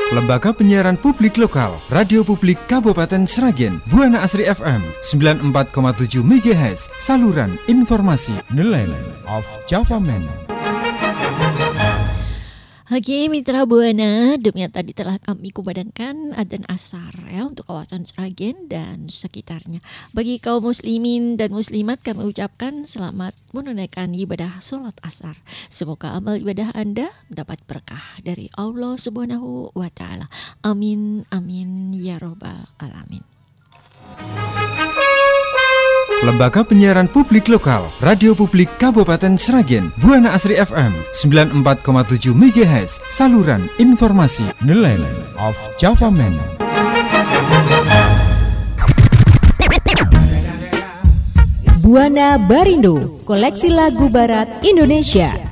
Lembaga Penyiaran Publik Lokal, Radio Publik Kabupaten Sragen, Buana Asri FM 94,7 MHz, saluran informasi Nelayan of Java Man. Oke, mitra Buana, demikian tadi telah kami kumandangkan adzan asar ya untuk kawasan Sragen dan sekitarnya. Bagi kaum muslimin dan muslimat kami ucapkan selamat menunaikan ibadah sholat asar. Semoga amal ibadah Anda mendapat berkah dari Allah Subhanahu wa taala. Amin amin ya robbal alamin. Lembaga Penyiaran Publik Lokal, Radio Publik Kabupaten Sragen, Buana Asri FM 94,7 MHz, saluran informasi Nelayan of Java Man. Buana Barindo, koleksi lagu barat Indonesia.